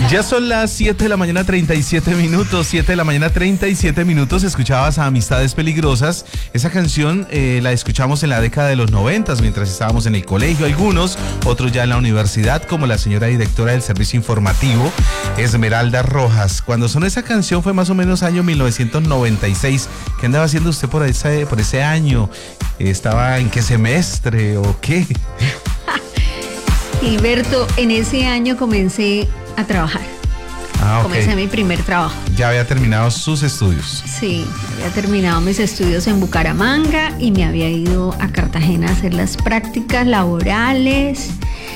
Ya son las 7 de la mañana 37 minutos, 7 de la mañana 37 minutos. Escuchabas a Amistades Peligrosas. Esa canción la escuchamos en la década de los 90 mientras estábamos en el colegio, algunos, otros ya en la universidad, como la señora directora del servicio informativo, Esmeralda Rojas. Cuando sonó esa canción fue más o menos año 1996. ¿Qué andaba haciendo usted por ese año? ¿Estaba en qué semestre o qué? Gilberto, en ese año comencé a trabajar. Okay. Comencé mi primer trabajo. Ya había terminado sus estudios. Sí, había terminado mis estudios en Bucaramanga y me había ido a Cartagena a hacer las prácticas laborales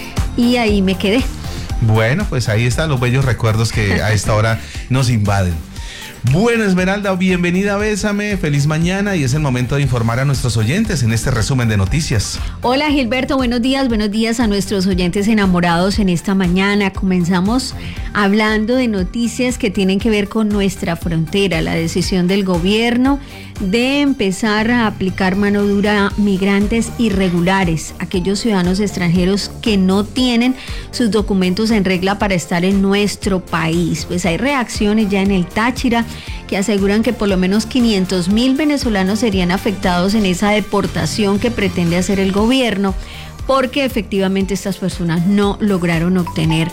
y ahí me quedé. Bueno, pues ahí están los bellos recuerdos que a esta hora nos invaden. Bueno, Esmeralda, bienvenida a Bésame, feliz mañana y es el momento de informar a nuestros oyentes en este resumen de noticias. Hola Gilberto, buenos días a nuestros oyentes enamorados en esta mañana. Comenzamos hablando de noticias que tienen que ver con nuestra frontera, la decisión del gobierno de empezar a aplicar mano dura a migrantes irregulares, aquellos ciudadanos extranjeros que no tienen sus documentos en regla para estar en nuestro país. Pues hay reacciones ya en el Táchira que aseguran que por lo menos 500.000 venezolanos serían afectados en esa deportación que pretende hacer el gobierno, porque efectivamente estas personas no lograron obtener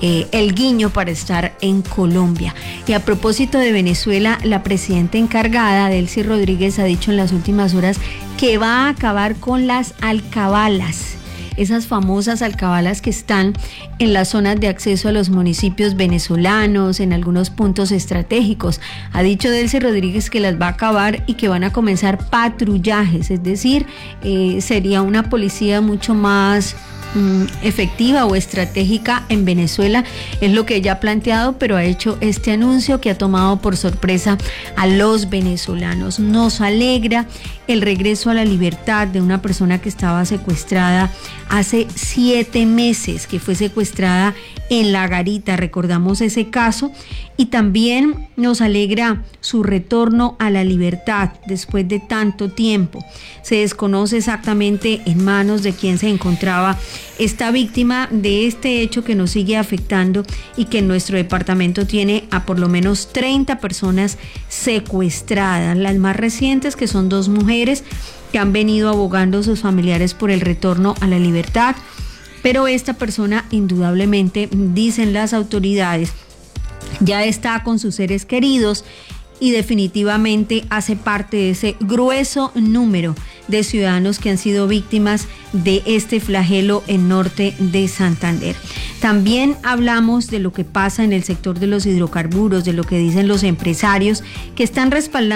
el guiño para estar en Colombia. Y a propósito de Venezuela, la presidenta encargada, Delcy Rodríguez, ha dicho en las últimas horas que va a acabar con las alcabalas. Esas famosas alcabalas que están en las zonas de acceso a los municipios venezolanos, en algunos puntos estratégicos. Ha dicho Delcy Rodríguez que las va a acabar y que van a comenzar patrullajes, es decir, sería una policía mucho más efectiva o estratégica en Venezuela, es lo que ella ha planteado, pero ha hecho este anuncio que ha tomado por sorpresa a los venezolanos. Nos alegra el regreso a la libertad de una persona que estaba secuestrada hace 7 meses, que fue secuestrada en La Garita, recordamos ese caso, y también nos alegra su retorno a la libertad después de tanto tiempo. Se desconoce exactamente en manos de quién se encontraba esta víctima de este hecho que nos sigue afectando y que en nuestro departamento tiene a por lo menos 30 personas secuestradas. Las más recientes, que son 2 mujeres que han venido abogando sus familiares por el retorno a la libertad, pero esta persona indudablemente, dicen las autoridades, ya está con sus seres queridos y definitivamente hace parte de ese grueso número de ciudadanos que han sido víctimas de este flagelo en norte de Santander. También hablamos de lo que pasa en el sector de los hidrocarburos, de lo que dicen los empresarios que están respaldando